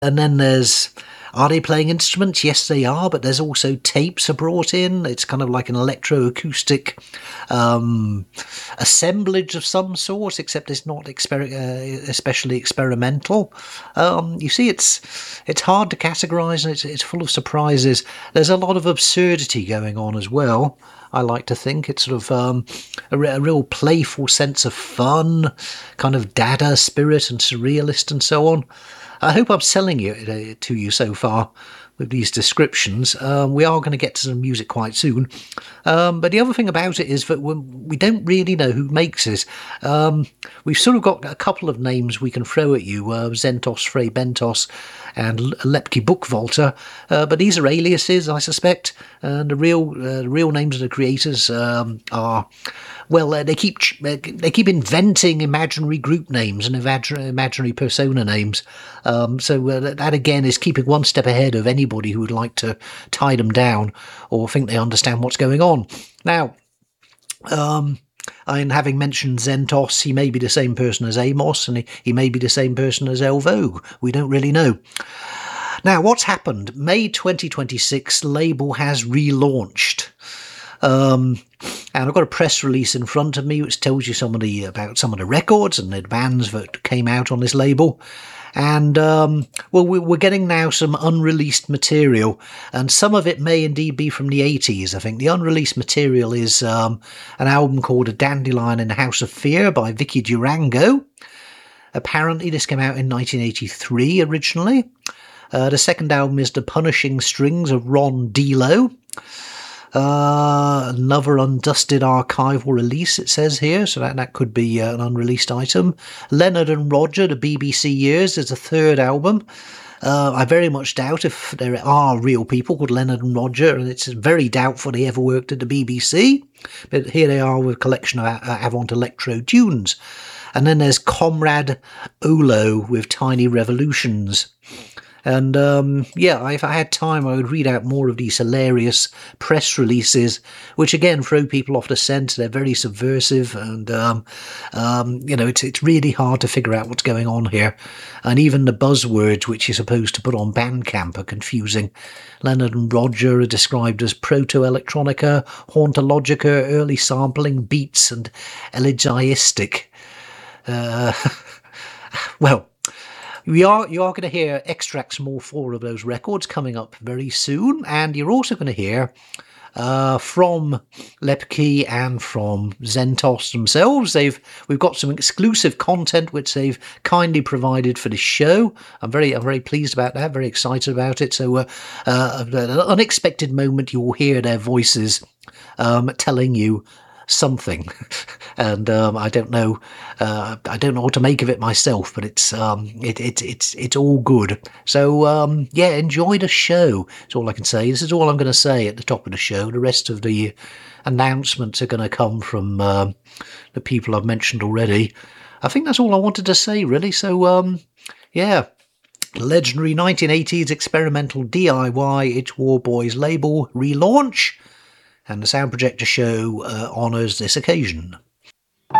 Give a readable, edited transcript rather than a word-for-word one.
And then are they playing instruments? Yes, they are, but there's also tapes are brought in. It's kind of like an electroacoustic assemblage of some sort, except it's not especially experimental. You see, it's hard to categorise, and it's full of surprises. There's a lot of absurdity going on as well. I like to think it's sort of a real playful sense of fun, kind of dada spirit and surrealist and so on. I hope I'm selling it to you so far with these descriptions. We are going to get to some music quite soon. But the other thing about it is that we don't really know who makes it. We've sort of got a couple of names we can throw at you, Zentos, Frey Bentos and Lepke Bookvolter, but these are aliases, I suspect, and the real names of the creators are... Well, they keep inventing imaginary group names and imaginary persona names. So that again is keeping one step ahead of anybody who would like to tie them down or think they understand what's going on. Now, and having mentioned Zentos, he may be the same person as Amos, and he may be the same person as El Vogue. We don't really know. Now, what's happened? May 2026, label has relaunched. And I've got a press release in front of me which tells you about some of the records and the bands that came out on this label. And, we're getting now some unreleased material, and some of it may indeed be from the 80s, I think. The unreleased material is an album called A Dandelion in the House of Fear by Vicky Durango. Apparently this came out in 1983 originally. The second album is The Punishing Strings of Ron Delo. Another undusted archival release, it says here, so that could be an unreleased item. Leonard and Roger, the BBC Years, is a third album. I very much doubt if there are real people called Leonard and Roger, and it's very doubtful they ever worked at the BBC. But here they are with a collection of avant electro tunes. And then there's Comrade Olo with Tiny Revolutions. And, if I had time, I would read out more of these hilarious press releases, which, again, throw people off the scent. They're very subversive, and, it's really hard to figure out what's going on here. And even the buzzwords which you're supposed to put on Bandcamp are confusing. Leonard and Roger are described as proto-electronica, hauntologica, early sampling, beats, and elegiastic. You are going to hear extracts from all four of those records coming up very soon, and you're also going to hear from Lepke and from Zentos themselves. We've got some exclusive content which they've kindly provided for the show. I'm very pleased about that, very excited about it. So an unexpected moment, you will hear their voices telling you something, and I don't know what to make of it myself, but it's all good. So enjoy the show. That's all I can say. This is all I'm going to say at the top of the show. The rest of the announcements are going to come from the people I've mentioned already. I think that's all I wanted to say, really. So legendary 1980s experimental DIY It's War Boys label relaunch. And the Sound Projector Show honours this occasion.